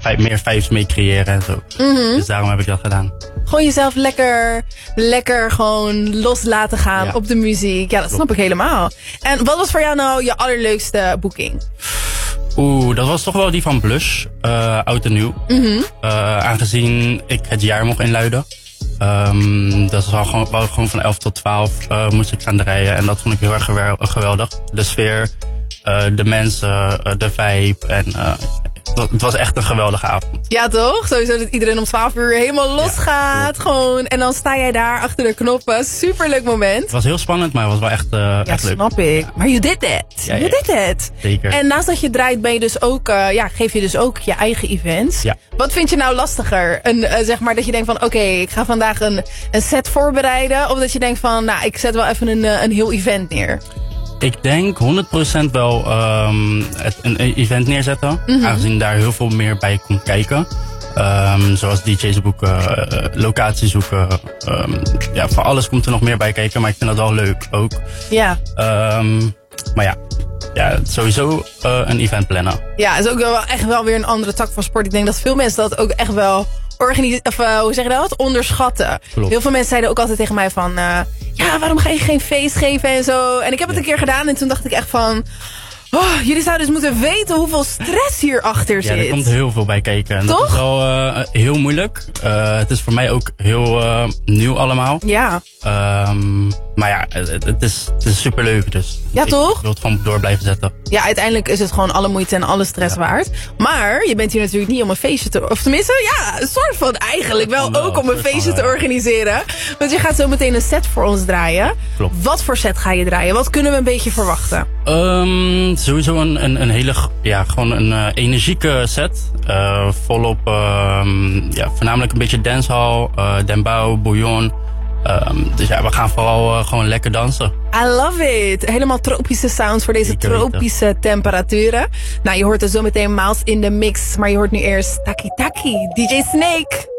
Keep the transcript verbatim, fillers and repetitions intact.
vijf, meer vibes mee creëren en zo. Mm-hmm. Dus daarom heb ik dat gedaan. Gewoon jezelf lekker, lekker gewoon los laten gaan ja. op de muziek. Ja, dat snap ik helemaal. En wat was voor jou nou je allerleukste boeking? Oeh, dat was toch wel die van Blush. Uh, oud en nieuw. Mm-hmm. Uh, aangezien ik het jaar mocht inluiden. Um, dat was gewoon, wel gewoon van elf tot twaalf uh, moest ik gaan draaien. En dat vond ik heel erg geweldig. De sfeer, uh, de mensen, uh, de vibe. En uh, het was echt een geweldige avond. Ja toch? Sowieso dat iedereen om twaalf uur helemaal los gaat. Ja, gewoon. En dan sta jij daar achter de knoppen. Superleuk moment. Het was heel spannend, maar het was wel echt, uh, ja, echt leuk. Snap ik. Ja. Maar you did it. Ja, you ja. did it. Zeker. En naast dat je draait ben je dus ook, uh, ja, geef je dus ook je eigen events. Ja. Wat vind je nou lastiger? Een, uh, zeg maar dat je denkt van oké, okay, ik ga vandaag een, een set voorbereiden. Of dat je denkt van nou, ik zet wel even een, een heel event neer. Ik denk honderd procent wel um, het, een event neerzetten. Mm-hmm. Aangezien daar heel veel meer bij komt kijken. Um, zoals D J's boeken, uh, locatie zoeken. Um, ja, voor alles komt er nog meer bij kijken. Maar ik vind dat wel leuk ook. Ja. Um, maar ja. Ja, sowieso uh, een event plannen. Ja, is ook wel echt wel weer een andere tak van sport. Ik denk dat veel mensen dat ook echt wel organis- of, uh, hoe zeg je dat? onderschatten. Klopt. Heel veel mensen zeiden ook altijd tegen mij van uh, ja, waarom ga je geen feest geven en zo. En ik heb het ja. een keer gedaan en toen dacht ik echt van oh, jullie zouden dus moeten weten hoeveel stress hierachter zit. Ja, er komt heel veel bij kijken. En toch? Dat is wel uh, heel moeilijk. Uh, het is voor mij ook heel uh, nieuw allemaal. Ja. Um, maar ja, het, het, is, het is superleuk. Dus ja, ik toch? wil het gewoon door blijven zetten. Ja, uiteindelijk is het gewoon alle moeite en alle stress ja. waard. Maar je bent hier natuurlijk niet om een feestje te... Of tenminste, ja, een soort van eigenlijk wel, wel ook om een feestje van, te ja. organiseren. Want je gaat zo meteen een set voor ons draaien. Klopt. Wat voor set ga je draaien? Wat kunnen we een beetje verwachten? Um, sowieso een, een, een hele, ja, gewoon een uh, energieke set. Uh, volop, uh, ja, voornamelijk een beetje dancehall, uh, dembow, bouillon. Um, dus ja, we gaan vooral uh, gewoon lekker dansen. I love it. Helemaal tropische sounds voor deze Zeker tropische weten. temperaturen. Nou, je hoort er zo meteen Miles in de mix. Maar je hoort nu eerst Taki Taki, D J Snake.